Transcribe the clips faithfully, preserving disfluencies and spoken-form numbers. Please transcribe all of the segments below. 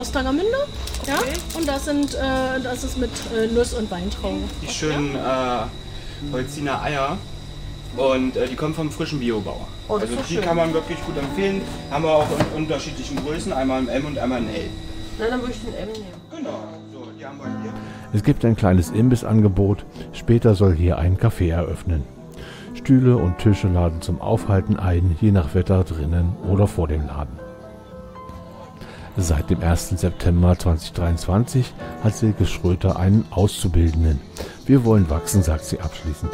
Aus Tangermünde, ja, okay. Und das sind, äh, das ist mit äh, Nuss- und Weintrauben. Die schönen äh, Holziner Eier und äh, die kommen vom frischen Biobauer. Oh, also die schön. Kann man wirklich gut empfehlen. Haben wir auch in unterschiedlichen Größen, einmal im M und einmal im L. Na, dann würde ich den M nehmen. Genau, so, die haben wir hier. Es gibt ein kleines Imbissangebot, später soll hier ein Café eröffnen. Stühle und Tische laden zum Aufhalten ein, je nach Wetter drinnen oder vor dem Laden. Seit dem ersten September zweitausenddreiundzwanzig hat Silke Schröter einen Auszubildenden. Wir wollen wachsen, sagt sie abschließend.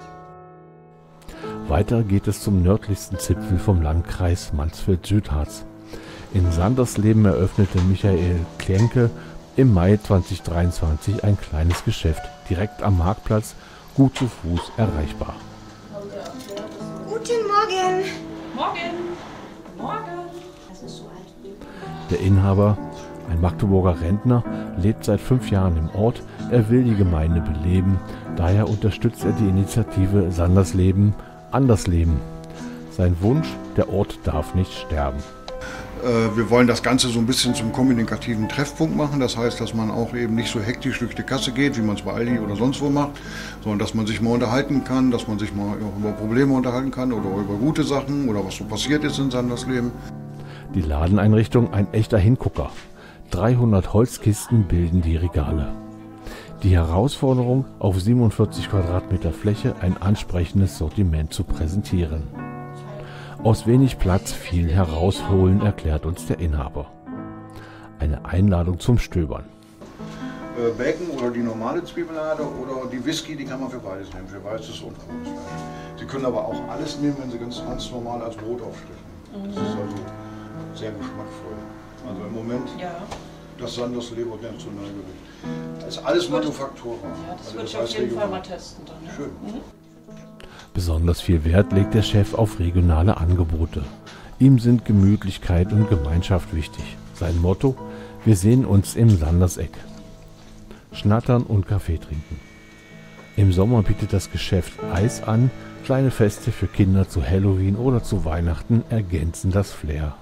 Weiter geht es zum nördlichsten Zipfel vom Landkreis Mansfeld-Südharz. In Sandersleben eröffnete Michael Klenke im Mai zweitausenddreiundzwanzig ein kleines Geschäft, direkt am Marktplatz, gut zu Fuß erreichbar. Guten Morgen! Morgen! Morgen! Das ist so alt. Der Inhaber, ein Magdeburger Rentner, lebt seit fünf Jahren im Ort. Er will die Gemeinde beleben. Daher unterstützt er die Initiative Sandersleben, Andersleben. Sein Wunsch, der Ort darf nicht sterben. Wir wollen das Ganze so ein bisschen zum kommunikativen Treffpunkt machen. Das heißt, dass man auch eben nicht so hektisch durch die Kasse geht, wie man es bei Aldi oder sonst wo macht, sondern dass man sich mal unterhalten kann, dass man sich mal über Probleme unterhalten kann oder über gute Sachen oder was so passiert ist in Sandersleben. Die Ladeneinrichtung ein echter Hingucker. dreihundert Holzkisten bilden die Regale. Die Herausforderung, auf siebenundvierzig Quadratmeter Fläche ein ansprechendes Sortiment zu präsentieren. Aus wenig Platz viel herausholen, erklärt uns der Inhaber. Eine Einladung zum Stöbern. Äh, Bacon oder die normale Zwiebellade oder die Whisky, die kann man für beides nehmen, für weißes und rotes Fleisch. Sie können aber auch alles nehmen, wenn Sie ganz, ganz normal als Brot aufstechen. Mhm. Das ist also sehr geschmackvoll. Also im Moment ja. Das Sandersleben Nationalgericht. Das ist alles Manufaktur. Ja, das also würde ich das auf jeden regional. Fall mal testen. Dann, ja. Schön. Mhm. Besonders viel Wert legt der Chef auf regionale Angebote. Ihm sind Gemütlichkeit und Gemeinschaft wichtig. Sein Motto: Wir sehen uns im Sanderseck. Schnattern und Kaffee trinken. Im Sommer bietet das Geschäft Eis an. Kleine Feste für Kinder zu Halloween oder zu Weihnachten ergänzen das Flair.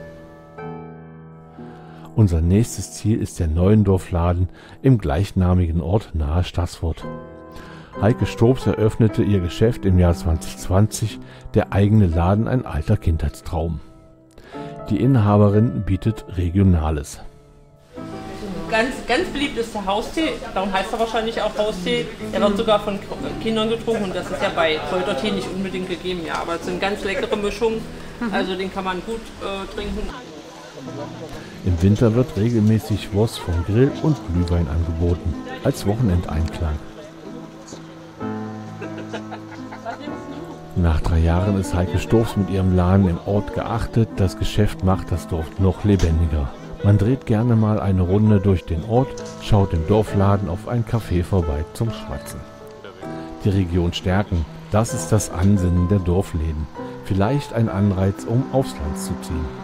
Unser nächstes Ziel ist der Neuendorfladen im gleichnamigen Ort nahe Staßfurt. Heike Stobs eröffnete ihr Geschäft im Jahr zweitausendzwanzig, der eigene Laden ein alter Kindheitstraum. Die Inhaberin bietet Regionales. Ganz, ganz beliebt ist der Haustee, darum heißt er wahrscheinlich auch Haustee. Der wird sogar von Kindern getrunken und das ist ja bei Kräutertee nicht unbedingt gegeben. Ja, aber es sind ganz leckere Mischungen, also den kann man gut äh, trinken. Im Winter wird regelmäßig Wurst vom Grill und Glühwein angeboten, als Wochenendeinklang. Nach drei Jahren ist Heike Stobs mit ihrem Laden im Ort geachtet. Das Geschäft macht das Dorf noch lebendiger. Man dreht gerne mal eine Runde durch den Ort, schaut im Dorfladen auf ein Café vorbei zum Schwatzen. Die Region stärken, das ist das Ansinnen der Dorfläden. Vielleicht ein Anreiz, um aufs Land zu ziehen.